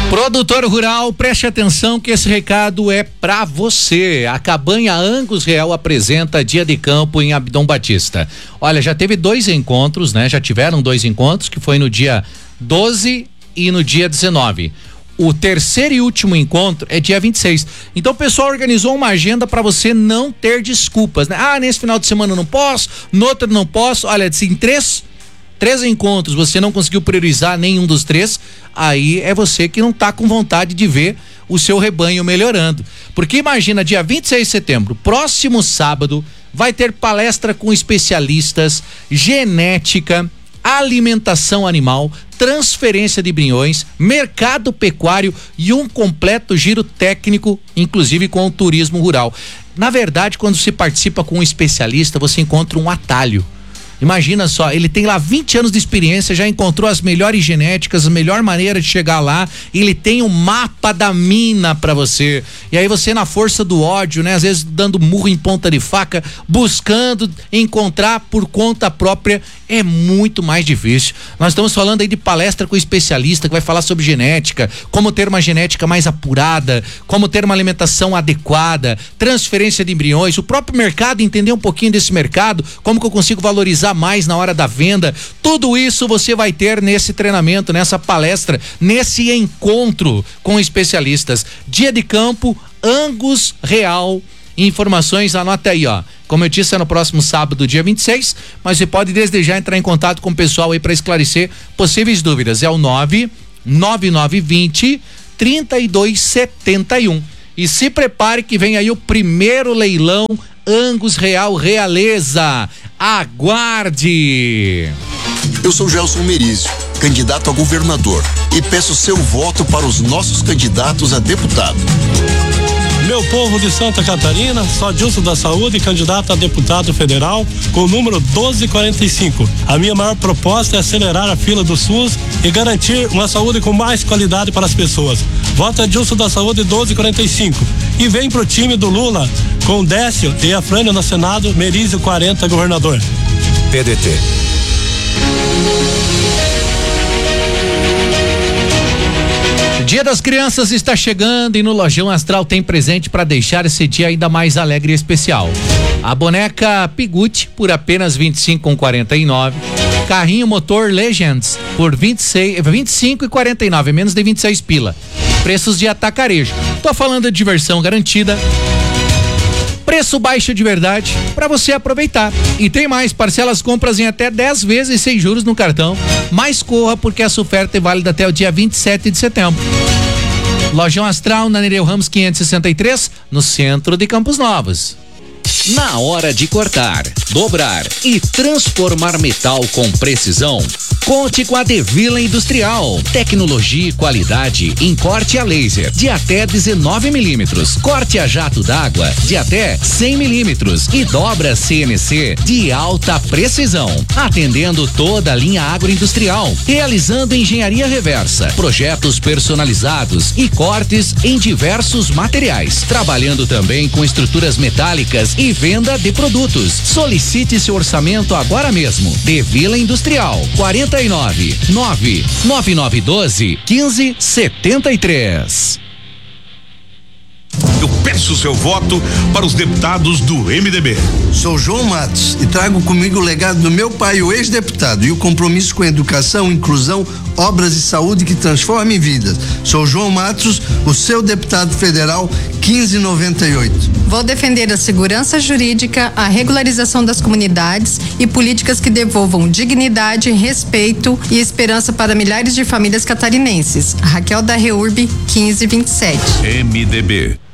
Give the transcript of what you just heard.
Produtor rural, preste atenção que esse recado é pra você. A Cabanha Angus Real apresenta Dia de Campo em Abdon Batista. Olha, já teve 2 encontros, né? Já tiveram 2 encontros, que foi no dia 12 e no dia 19. O terceiro e último encontro é dia 26. Então o pessoal organizou uma agenda para você não ter desculpas, né? Ah, nesse final de semana eu não posso, no outro não posso. Olha, assim, três encontros, você não conseguiu priorizar nenhum dos 3, aí é você que não tá com vontade de ver o seu rebanho melhorando. Porque imagina, dia 26 de setembro, próximo sábado, vai ter palestra com especialistas, genética, alimentação animal, transferência de brinhões, mercado pecuário e um completo giro técnico, inclusive com o turismo rural. Na verdade, quando se participa com um especialista, você encontra um atalho. Imagina só, ele tem lá 20 anos de experiência, já encontrou as melhores genéticas, a melhor maneira de chegar lá, ele tem um mapa da mina pra você. E aí você, na força do ódio, né, às vezes dando murro em ponta de faca, buscando encontrar por conta própria, é muito mais difícil. Nós estamos falando aí de palestra com especialista que vai falar sobre genética, como ter uma genética mais apurada, como ter uma alimentação adequada, transferência de embriões, o próprio mercado, entender um pouquinho desse mercado, como que eu consigo valorizar mais na hora da venda. Tudo isso você vai ter nesse treinamento, nessa palestra, nesse encontro com especialistas. Dia de Campo, Angus Real. Informações, anota aí, ó. Como eu disse, é no próximo sábado, dia 26, mas você pode desde já entrar em contato com o pessoal aí para esclarecer possíveis dúvidas. É o 99920 3271. E se prepare que vem aí o primeiro leilão Angus Real Realeza. Aguarde! Eu sou Gelson Merizio, candidato a governador, e peço seu voto para os nossos candidatos a deputado. Meu povo de Santa Catarina, sou Adilson da Saúde, candidato a deputado federal com o número 1245. A minha maior proposta é acelerar a fila do SUS e garantir uma saúde com mais qualidade para as pessoas. Vota Adilson da Saúde 1245 e vem pro time do Lula com Décio e a Frânia no Senado, Merizio 40, governador. PDT. Dia das Crianças está chegando e no Lojão Astral tem presente para deixar esse dia ainda mais alegre e especial. A boneca Piguti por apenas 25,49. Carrinho motor Legends por 25,49, menos de 26 pila. Preços de atacarejo. Tô falando de diversão garantida. Preço baixo de verdade para você aproveitar. E tem mais, parcelas compras em até 10 vezes sem juros no cartão. Mas corra porque essa oferta é válida até o dia 27 de setembro. Lojão Astral na Nereu Ramos 563, no centro de Campos Novos. Na hora de cortar, dobrar e transformar metal com precisão, conte com a Devila Industrial. Tecnologia e qualidade em corte a laser de até 19 milímetros, corte a jato d'água de até 100 milímetros e dobra CNC de alta precisão, atendendo toda a linha agroindustrial, realizando engenharia reversa, projetos personalizados e cortes em diversos materiais, trabalhando também com estruturas metálicas e venda de produtos. Solicite seu orçamento agora mesmo. Devila Industrial 49 99912 1573. Eu peço seu voto para os deputados do MDB. Sou João Matos e trago comigo o legado do meu pai, o ex-deputado, e o compromisso com educação, inclusão, obras e saúde que transformem vidas. Sou João Matos, o seu deputado federal 1598. Vou defender a segurança jurídica, a regularização das comunidades e políticas que devolvam dignidade, respeito e esperança para milhares de famílias catarinenses. Raquel da Reurb 1527. MDB.